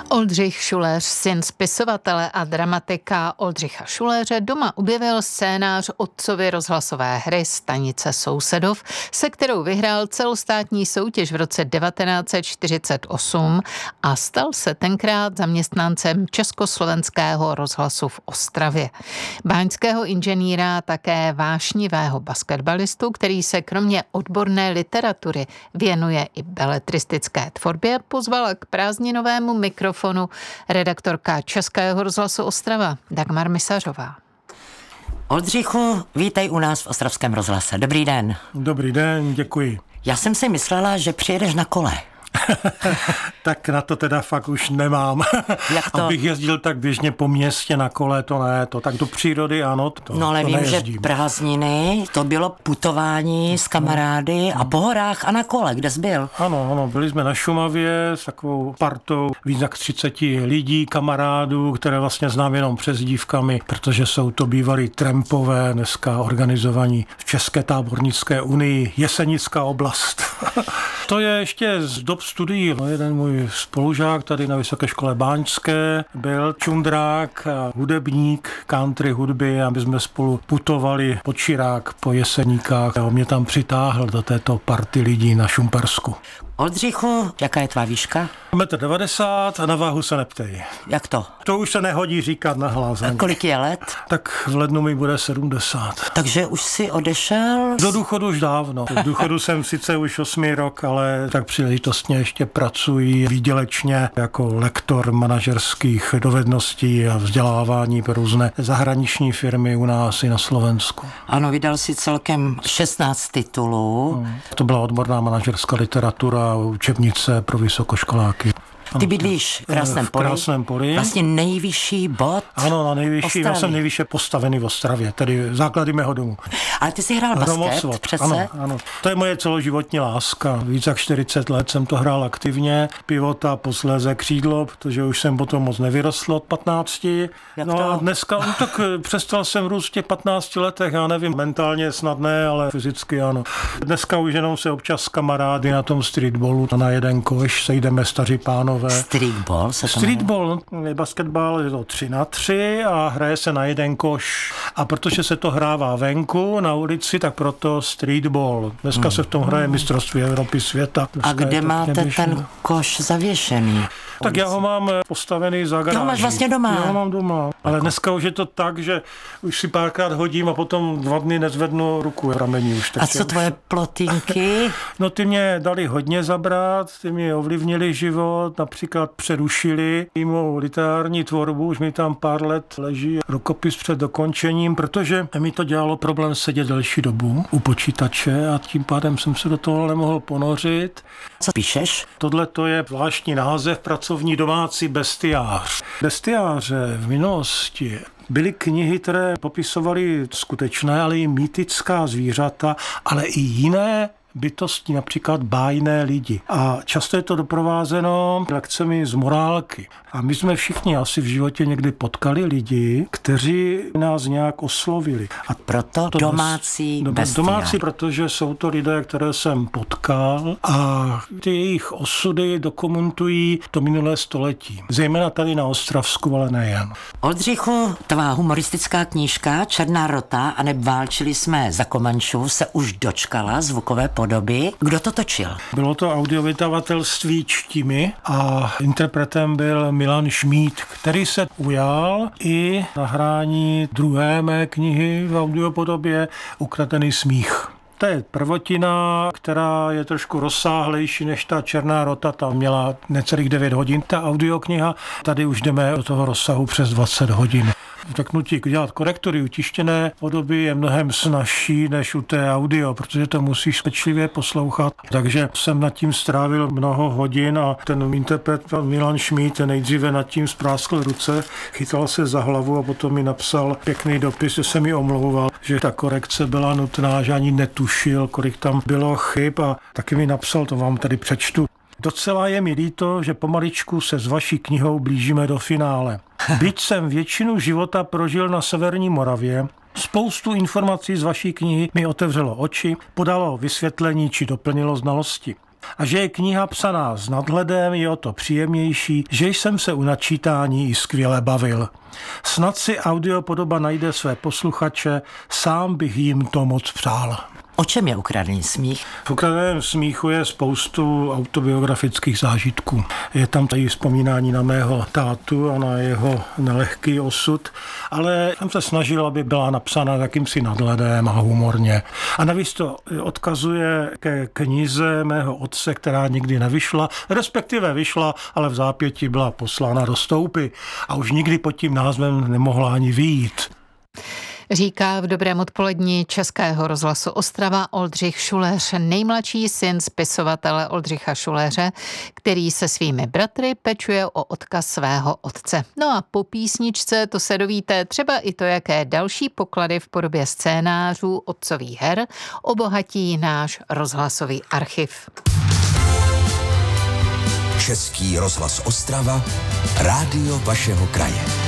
Oldřich Šuléř, syn spisovatele a dramatika Oldřicha Šuléře, doma objevil scénář otcovy rozhlasové hry Stanice sousedov, se kterou vyhrál celostátní soutěž v roce 1948 a stal se tenkrát zaměstnancem Československého rozhlasu v Ostravě. Báňského inženýra, také vášnivého basketbalistu, který se kromě odborné literatury věnuje i beletristické tvorbě, pozvala k prázdninovému mikrofonu redaktorka Českého rozhlasu Ostrava Dagmar Misařová. Oldřichu, vítej u nás v Ostravském rozhlase. Dobrý den. Dobrý den, děkuji. Já jsem si myslela, že přijedeš na kole. Tak na to teda fakt už nemám. Jak to? Abych jezdil tak běžně po městě na kole, to ne, to tak do přírody, ano, No ale to vím, nejezdím. že prázdniny, to bylo putování s kamarády a po horách a na kole. Kde jsi byl? Ano, byli jsme na Šumavě s takovou partou víc jak 30 lidí, kamarádů, které vlastně znám jenom přezdívkami, protože jsou to bývalí trampové, dneska organizovaní v České tábornické unii, Jesenická oblast. To je ještě z dob studií. Jeden můj spolužák tady na Vysoké škole báňské byl čundrák a hudebník country hudby a my jsme spolu putovali po Čirák, po Jeseníkách a on mě tam přitáhl do této party lidí na Šumpersku. Oldřichu, jaká je tvá výška? 1,90 m a na váhu se neptej. Jak to? To už se nehodí říkat nahlas. A kolik je let? Tak v lednu mi bude 70. Takže už jsi odešel? Do důchodu už dávno. V důchodu jsem sice už 8 rok, ale tak příležitostně ještě pracuji výdělečně jako lektor manažerských dovedností a vzdělávání pro různé zahraniční firmy u nás i na Slovensku. Ano, vydal si celkem 16 titulů. To byla odborná manažerská literatura, učebnice pro vysokoškoláky. Ty bydlíš v Krásném Poli. V Krásném Poli. Vlastně nejvyšší bod. Ano, na nejvyšší. Ostravy. Já jsem nejvyšší postavený v Ostravě, tedy základy mého domu. Ale ty jsi hrál basket, přece? Ano. To je moje celoživotní láska. Víc jak 40 let jsem to hrál aktivně. Pivota, posléze křídlo, protože už jsem potom moc nevyrostl od 15. A dneska, tak přestal jsem růst v těch 15 letech, já nevím, mentálně snad ne, ale fyzicky ano. Dneska už jenom se občas s kamarády na tom streetballu na jeden koš sejdeme staří pánové. Streetball se to Streetball, basketbal je to 3-3 a hraje se na jeden koš. A protože se to hrává venku, na ulici, tak proto streetball. Dneska se v tom hraje mistrovství Evropy, světa. A kde máte ten koš zavěšený? Tak já ho mám postavený za garáží. Ty ho máš vlastně doma? Já ho mám doma. Ale dneska už je to tak, že už si párkrát hodím a potom 2 dny nezvednu ruku v rameni už. A co tvoje plotínky? No ty mě dali hodně zabrat, ty mě ovlivnili život, například přerušili mou literární tvorbu, už mi tam pár let leží rukopis před dokončením, protože mi to dělalo problém sedět delší dobu u počítače a tím pádem jsem se do toho nemohl ponořit. Co píšeš? Tohle to je zvláštní název, pracovní domácí bestiář. Bestiáře v minulosti byly knihy, které popisovaly skutečné, ale i mýtická zvířata, ale i jiné bytosti, například bájné lidi. A často je to doprovázeno lekcemi z morálky. A my jsme všichni asi v životě někdy potkali lidi, kteří nás nějak oslovili. A proto domácí bestiář. Domácí, protože jsou to lidé, které jsem potkal a ty jejich osudy dokumentují to minulé století. Zejména tady na Ostravsku, ale nejen. Oldřichu, tvá humoristická knížka Černá rota a neb válčili jsme za Komančů se už dočkala zvukové podoby. Kdo to točil? Bylo to audiovydavatelství Čtimi a interpretem byl Milan Šmíd, který se ujal i nahrání druhé mé knihy v audiopodobě Ukradený smích. To je prvotina, která je trošku rozsáhlejší než ta Černá rota, ta měla necelých 9 hodin. Ta audiokniha, tady už jdeme do toho rozsahu přes 20 hodin. Řeknu ti, dělat korektory u tištěné podoby je mnohem snazší než u té audio, protože to musíš pečlivě poslouchat. Takže jsem nad tím strávil mnoho hodin a ten interpret Milan Šmíd nejdříve nad tím spráskl ruce, chytal se za hlavu a potom mi napsal pěkný dopis, že se mi omlouval, že ta korekce byla nutná, že ani netušil, kolik tam bylo chyb a taky mi napsal, to vám tady přečtu. Docela je mi líto, že pomaličku se s vaší knihou blížíme do finále. Byť jsem většinu života prožil na severní Moravě, spoustu informací z vaší knihy mi otevřelo oči, podalo vysvětlení či doplnilo znalosti. A že je kniha psaná s nadhledem, je o to příjemnější, že jsem se u načítání i skvěle bavil. Snad si audiopodoba najde své posluchače, sám bych jim to moc přál. O čem je Ukradený smích? V Ukradeném smíchu je spoustu autobiografických zážitků. Je tam tady vzpomínání na mého tátu a na jeho nelehký osud, ale jsem se snažil, aby byla napsána jakýmsi nadhledem a humorně. A navíc to odkazuje ke knize mého otce, která nikdy nevyšla, respektive vyšla, ale v zápěti byla poslána do stoupy a už nikdy pod tím názvem nemohla ani vyjít. Říká v Dobrém odpoledni Českého rozhlasu Ostrava Oldřich Šuleř, nejmladší syn spisovatele Oldřicha Šuleře, který se svými bratry pečuje o odkaz svého otce. No a po písničce to se dovíte třeba i to, jaké další poklady v podobě scénářů otcových her obohatí náš rozhlasový archiv. Český rozhlas Ostrava, rádio vašeho kraje.